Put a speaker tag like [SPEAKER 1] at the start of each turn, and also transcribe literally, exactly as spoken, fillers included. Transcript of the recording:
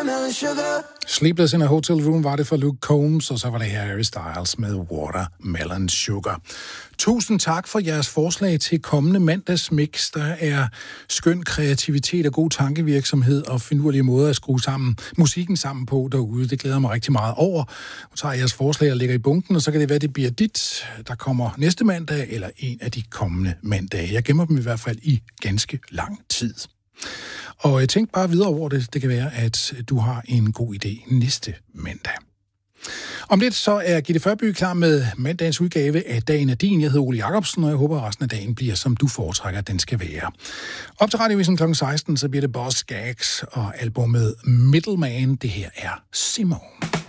[SPEAKER 1] watermelon sugar.
[SPEAKER 2] Sleepless in a Hotel Room var det for Luke Combs, og så var det her Harry Styles med Watermelon Sugar. Tusind tak for jeres forslag til kommende mandagsmix. Der er skøn kreativitet og god tankevirksomhed og finurlige måder at skrue sammen, musikken sammen på derude. Det glæder mig rigtig meget over. Nu tager jeg jeres forslag og lægger i bunken, og så kan det være, det bliver dit, der kommer næste mandag eller en af de kommende mandage. Jeg gemmer dem i hvert fald i ganske lang tid. Og jeg tænkte bare videre over det. Det kan være, at du har en god idé næste mandag. Om lidt så er Gitte Førby klar med mandagens udgave af Dagen er din. Jeg hedder Ole Jacobsen, og jeg håber, at resten af dagen bliver, som du foretrækker, at den skal være. Op til Radiovisen klokken seksten, så bliver det Boss Gags og albumet Middleman. Det her er Simone.